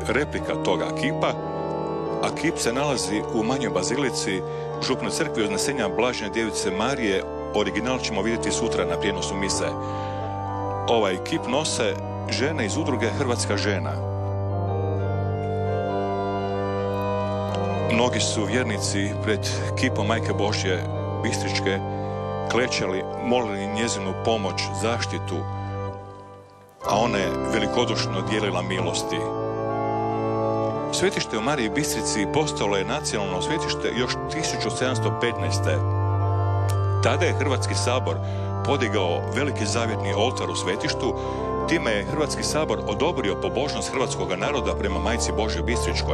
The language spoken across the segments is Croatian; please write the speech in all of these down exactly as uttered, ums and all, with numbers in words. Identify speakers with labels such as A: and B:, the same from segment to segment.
A: replika toga kipa, a kip se nalazi u manjoj bazilici župnoj crkvi Uznesenja Blažene djevice Marije. Original ćemo vidjeti sutra na prijenosu mise. Ovaj kip nose žene iz udruge Hrvatska žena. Mnogi su vjernici pred kipom Majke Božje Bistričke klečali, molili njezinu pomoć, zaštitu, a ona je velikodušno dijelila milosti. Svetište u Mariji Bistrici postalo je nacionalno svetište još tisuću sedamsto petnaeste. Tada je Hrvatski sabor podigao veliki zavjetni oltar u svetištu, time je Hrvatski sabor odobrio pobožnost hrvatskog naroda prema Majci Božjoj Bistričkoj.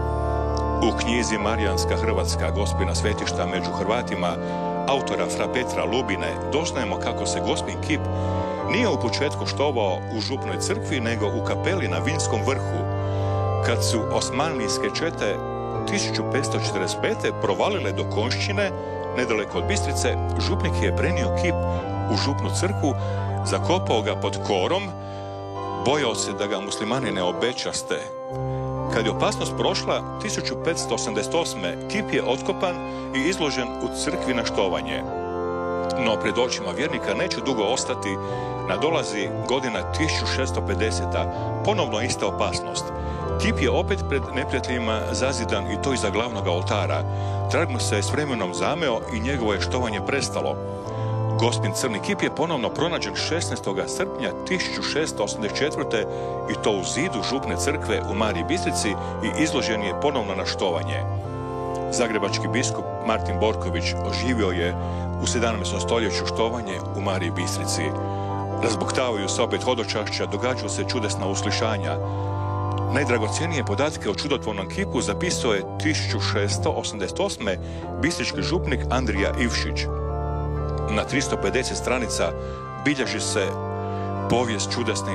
A: U knjizi Marijanska Hrvatska Gospina svetišta među Hrvatima autora fra Petra Lubine doznajemo kako se Gospin kip nije u početku štovao u župnoj crkvi, nego u kapeli na Vinskom vrhu. Kad su osmanlijske čete tisuću petsto četrdeset pete provalile do Konjšćine, nedaleko od Bistrice, župnik je prenio kip u župnu crkvu, zakopao ga pod korom, bojao se da ga muslimani ne obečaste. Kad je opasnost prošla, tisuću petsto osamdeset osme kip je otkopan i izložen u crkvi na štovanje. No pred očima vjernika neće dugo ostati, nadolazi godina tisuću šessto pedeseta, ponovno ista opasnost. Kip je opet pred neprijateljima zazidan i to iza glavnog oltara. Trag mu se s vremenom zameo i njegovo je štovanje prestalo. Gospin crni kip je ponovno pronađen šesnaestog srpnja tisuću šeststo osamdeset četvrte i to u zidu župne crkve u Mariji Bistrici i izložen je ponovno na štovanje. Zagrebački biskup Martin Borković oživio je u sedamnaestom stoljeću štovanje u Mariji Bistrici. Razbuktavaju se opet hodočašća, događaju se čudesna uslišanja. Najdragocjenije podatke o čudotvornom kipu zapisao je tisuću šeststo osamdeset osme bistrički župnik Andrija Ivšić. Na tristo pedeset stranica bilježi se povijest čudesne,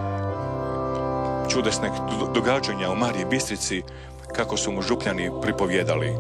A: čudesne događanja u Mariji Bistrici, kako su mu župljani pripovjedali.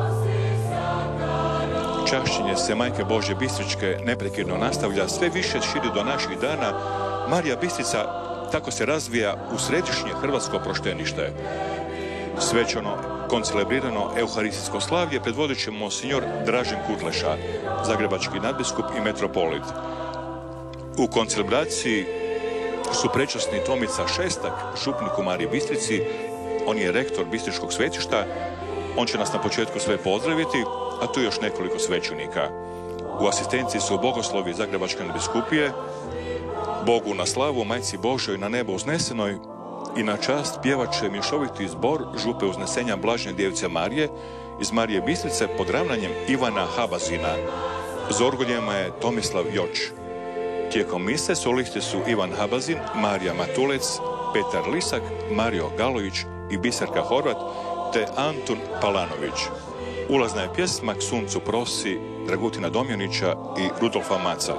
A: Čašćenje se Majke Božje Bistričke neprekidno nastavlja, sve više širi do naših dana. Marija Bistrica tako se razvija u središnje hrvatsko proštenište. Svečano koncelebrirano euharistijsko slavlje predvodit će monsinjor Dražen Kutleša, zagrebački nadbiskup i metropolit. U koncelebraciji su prečasni Tomica Šestak, župnik u Mariji Bistrici, on je rektor Bistričkog svetišta, on će nas na početku sve pozdraviti, a tu još nekoliko svećenika. U asistenciji su bogoslovi Zagrebačke nadbiskupije, Bogu na slavu, Majci Božjoj na nebo uznesenoj, i na čast pjevat će mješoviti zbor župe Uznesenja Blažene djevice Marije iz Marije Bistrice pod ravnanjem Ivana Habazina. Za orgoljema je Tomislav Joč. Tijekom mise solisti su Ivan Habazin, Marija Matulec, Petar Lisak, Mario Galović i Biserka Horvat te Antun Palanović. Ulazna je pjesma K suncu prosi Dragutina Domjanića i Rudolfa Maca.